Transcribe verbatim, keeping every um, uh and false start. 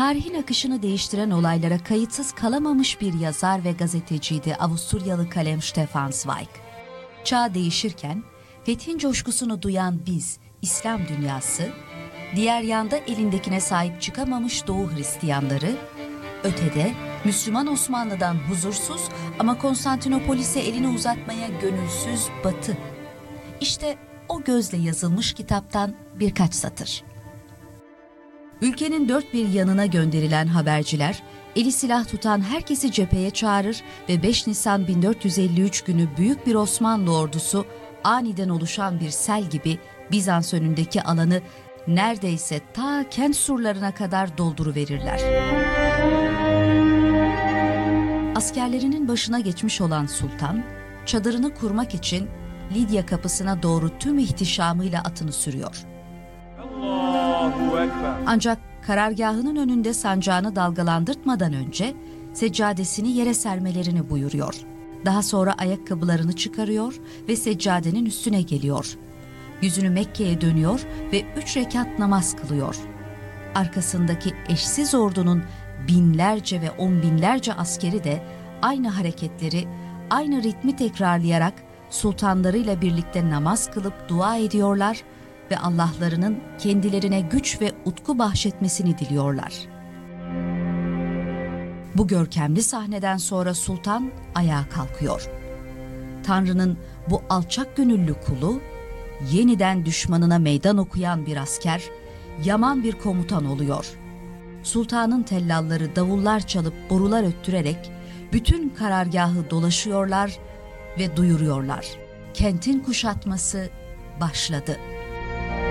Tarihin akışını değiştiren olaylara kayıtsız kalamamış bir yazar ve gazeteciydi Avusturyalı kalem Stefan Zweig. Çağ değişirken fethin coşkusunu duyan biz, İslam dünyası, diğer yanda elindekine sahip çıkamamış Doğu Hristiyanları, ötede Müslüman Osmanlı'dan huzursuz ama Konstantinopolis'e elini uzatmaya gönülsüz Batı. İşte o gözle yazılmış kitaptan birkaç satır. Ülkenin dört bir yanına gönderilen haberciler, eli silah tutan herkesi cepheye çağırır ve beş Nisan bin dört yüz elli üç günü büyük bir Osmanlı ordusu aniden oluşan bir sel gibi Bizans önündeki alanı neredeyse ta kent surlarına kadar dolduruverirler. Askerlerinin başına geçmiş olan sultan, çadırını kurmak için Lidya kapısına doğru tüm ihtişamıyla atını sürüyor. Ancak karargahının önünde sancağını dalgalandırtmadan önce seccadesini yere sermelerini buyuruyor. Daha sonra ayakkabılarını çıkarıyor ve seccadenin üstüne geliyor. Yüzünü Mekke'ye dönüyor ve üç rekat namaz kılıyor. Arkasındaki eşsiz ordunun binlerce ve on binlerce askeri de aynı hareketleri, aynı ritmi tekrarlayarak sultanlarıyla birlikte namaz kılıp dua ediyorlar ve Allah'larının kendilerine güç ve utku bahşetmesini diliyorlar. Bu görkemli sahneden sonra sultan ayağa kalkıyor. Tanrı'nın bu alçak gönüllü kulu, yeniden düşmanına meydan okuyan bir asker, yaman bir komutan oluyor. Sultanın tellalları davullar çalıp borular öttürerek bütün karargahı dolaşıyorlar ve duyuruyorlar. Kentin kuşatması başladı.